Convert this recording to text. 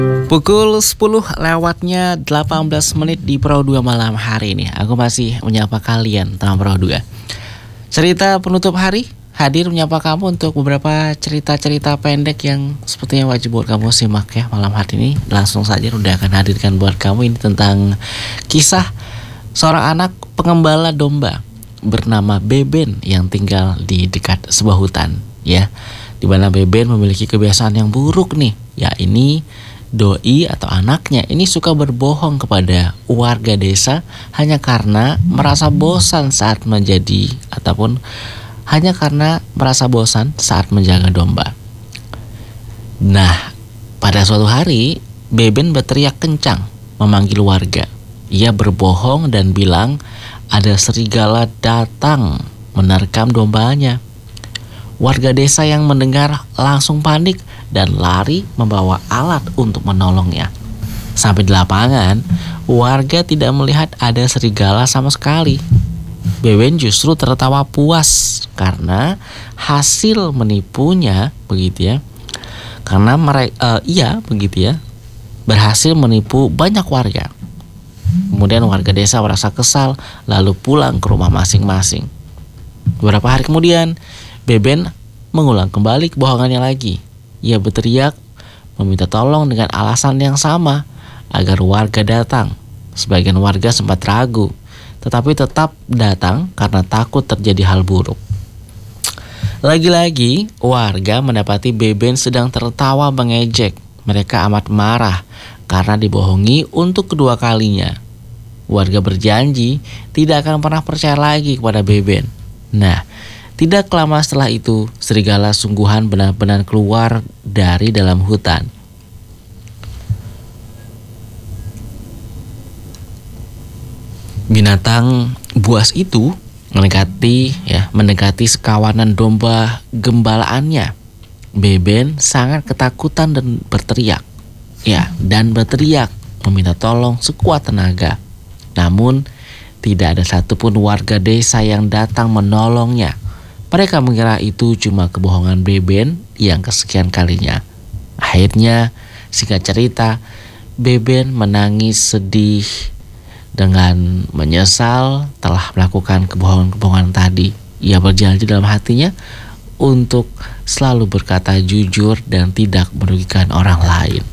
Pukul 10 lewatnya 18 menit di Pro 2 malam hari ini. Aku masih menyapa kalian dalam Pro 2. Cerita penutup hari hadir menyapa kamu untuk beberapa cerita-cerita pendek yang sepertinya wajib buat kamu simak ya malam hari ini. Langsung saja udah akan hadirkan buat kamu ini tentang kisah seorang anak pengembala domba bernama Beben yang tinggal di dekat sebuah hutan ya. Di mana Beben memiliki kebiasaan yang buruk nih. Ya ini doi atau anaknya ini suka berbohong kepada warga desa hanya karena merasa bosan saat menjadi ataupun hanya karena merasa bosan saat menjaga domba. Nah, pada suatu hari Beben berteriak kencang memanggil warga. Ia berbohong dan bilang ada serigala datang menerkam dombanya. Warga desa yang mendengar langsung panik dan lari membawa alat untuk menolongnya. Sampai di lapangan, warga tidak melihat ada serigala sama sekali. Beben justru tertawa puas karena hasil menipunya, begitu ya. Karena ia begitu ya, berhasil menipu banyak warga. Kemudian warga desa merasa kesal lalu pulang ke rumah masing-masing. Beberapa hari kemudian, Beben mengulang kembali kebohongannya lagi. Ia berteriak meminta tolong dengan alasan yang sama agar warga datang. Sebagian warga sempat ragu, tetapi tetap datang karena takut terjadi hal buruk. Lagi-lagi warga mendapati Beben sedang tertawa mengejek. Mereka amat marah karena dibohongi untuk kedua kalinya. Warga berjanji tidak akan pernah percaya lagi kepada Beben. Nah, tidak lama setelah itu, serigala sungguhan benar-benar keluar dari dalam hutan. Binatang buas itu mendekati sekawanan domba gembalaannya. Beben sangat ketakutan dan berteriak. Meminta tolong sekuat tenaga. Namun, tidak ada satupun warga desa yang datang menolongnya. Mereka mengira itu cuma kebohongan Beben yang kesekian kalinya. Akhirnya, singkat cerita, Beben menangis sedih dengan menyesal telah melakukan kebohongan-kebohongan tadi. Ia berjanji dalam hatinya untuk selalu berkata jujur dan tidak merugikan orang lain.